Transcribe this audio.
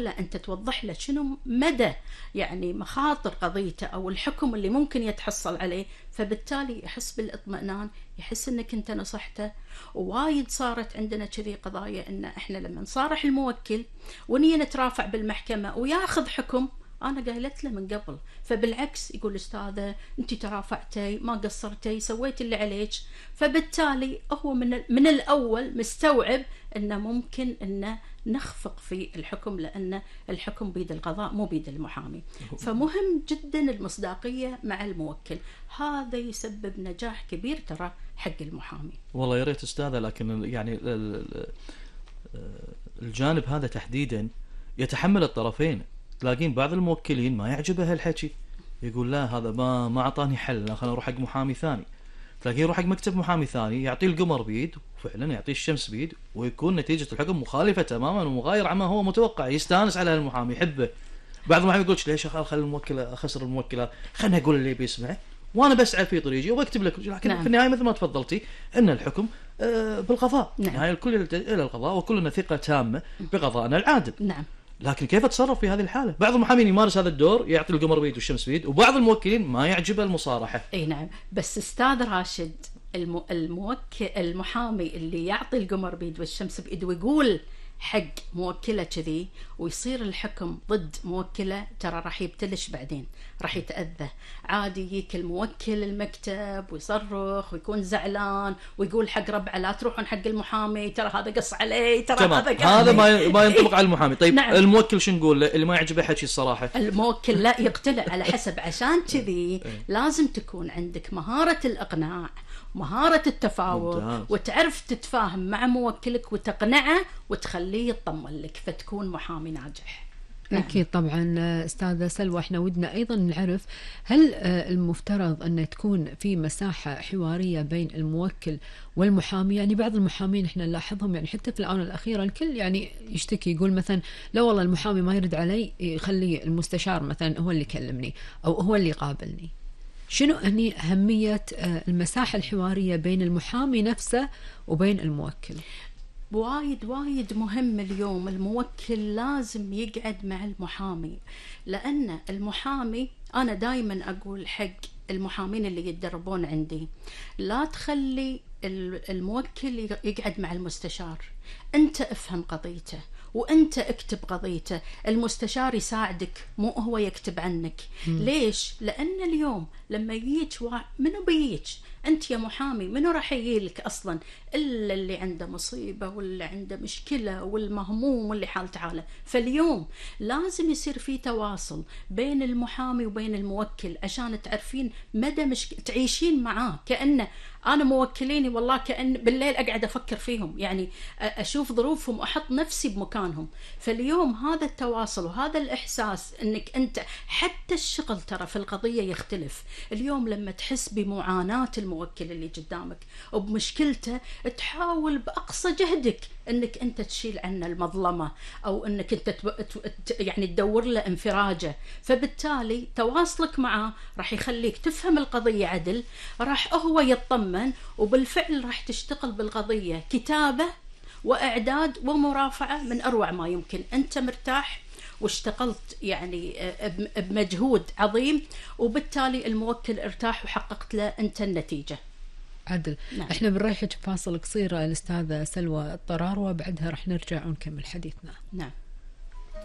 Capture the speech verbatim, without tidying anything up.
تقول له أنت توضح له شنو مدى يعني مخاطر قضيته أو الحكم اللي ممكن يتحصل عليه، فبالتالي يحس بالاطمئنان، يحس أنك أنت نصحته. ووايد صارت عندنا كذي قضايا أن إحنا لما نصارح الموكل ونيجي نترافع بالمحكمة وياخذ حكم، أنا قايلت له من قبل، فبالعكس يقول أستاذة أنت ترافعتي، ما قصرتي، سويت اللي عليك. فبالتالي هو من من الأول مستوعب أنه ممكن أنه نخفق في الحكم، لأن الحكم بيد القضاء مو بيد المحامي. فمهم جدا المصداقية مع الموكل، هذا يسبب نجاح كبير ترى حق المحامي. والله يا ريت أستاذة، لكن يعني الجانب هذا تحديدا يتحمل الطرفين. تلاقين بعض الموكلين ما يعجبه هالحكي، يقول لا هذا ما ما اعطاني حل، لا خلينا نروح حق محامي ثاني. تلاقيه يروح حق مكتب محامي ثاني يعطيه القمر بيد، وفعلا يعطيه الشمس بيد، ويكون نتيجة الحكم مخالفة تماما ومغاير عما هو متوقع. يستانس على المحامي، يحبه. بعض المحامي يقول ليش خل الموكل اخسر الموكل، خلنا اقول اللي بيسمعه وانا بسعى في طريقي وبكتب لك. لكن نعم. في النهايه مثل ما تفضلتي ان الحكم بالقضاء، نعم. يعني الكل الى القضاء وكلنا ثقه تامه بقضائنا العادل. نعم. لكن كيف اتصرف في هذه الحالة؟ بعض المحامين يمارس هذا الدور، يعطي القمر بيد والشمس بيد، وبعض الموكلين ما يعجبه المصارحة. اي نعم، بس استاذ راشد، المو... الموكل المحامي اللي يعطي القمر بيد والشمس بيد ويقول حق موكله كذي ويصير الحكم ضد موكله، ترى راح يبتلش بعدين، راح يتأذى. عادي يجيك الموكل المكتب ويصرخ ويكون زعلان ويقول حق ربعه لا تروحون حق المحامي، ترى هذا قص علي، ترى هذا قص هذا ما ما ينطبق على المحامي. طيب نعم. الموكل شو نقول له اللي ما يعجبه حكي الصراحة؟ الموكل لا يقتله على حسب. عشان كذي لازم تكون عندك مهارة الإقناع، مهارة التفاوض، ممتاز. وتعرف تتفاهم مع موكلك وتقنعه وتخليه يطمن لك، فتكون محامي ناجح. أكيد طبعا. أستاذة سلوى، احنا ودنا أيضا نعرف هل المفترض أن تكون في مساحة حوارية بين الموكل والمحامي؟ يعني بعض المحامين احنا نلاحظهم يعني حتى في الآونة الأخيرة الكل يعني يشتكي، يقول مثلا لا والله المحامي ما يرد علي، يخلي المستشار مثلا هو اللي يكلمني أو هو اللي يقابلني. شنو هني أهمية المساحة الحوارية بين المحامي نفسه وبين الموكل؟ وايد وايد مهم. اليوم الموكل لازم يقعد مع المحامي، لأن المحامي، أنا دايما أقول حق المحامين اللي يتدربون عندي، لا تخلي الموكل يقعد مع المستشار. أنت افهم قضيته وأنت اكتب قضيته، المستشار يساعدك مو هو يكتب عنك. م. ليش؟ لأن اليوم لما يجيك منو بيجيك أنت يا محامي؟ منو راح يجيلك أصلا إلا اللي عنده مصيبة واللي عنده مشكلة والمهموم واللي حالته حالة. فاليوم لازم يصير في تواصل بين المحامي وبين الموكل عشان تعرفين مدى مشكلة، تعيشين معاه كأنه أنا موكليني والله كأن بالليل أقعد أفكر فيهم، يعني أشوف ظروفهم وأحط نفسي بمكانهم. فاليوم هذا التواصل وهذا الإحساس أنك أنت، حتى الشغل ترى في القضية يختلف. اليوم لما تحس بمعاناة الموكل اللي قدامك وبمشكلته، تحاول بأقصى جهدك أنك أنت تشيل عنه المظلمة أو أنك أنت يعني تدور له انفراجه. فبالتالي تواصلك معه راح يخليك تفهم القضية عدل، راح هو يطمن، وبالفعل راح تشتغل بالقضية كتابة وإعداد ومرافعة من أروع ما يمكن. أنت مرتاح واشتغلت يعني بمجهود عظيم، وبالتالي الموكل ارتاح وحققت له أنت النتيجة. عدل. نعم. احنا بنريحك فاصل قصير الأستاذة سلوى الطرار، وبعدها رح نرجع ونكمل حديثنا. نعم.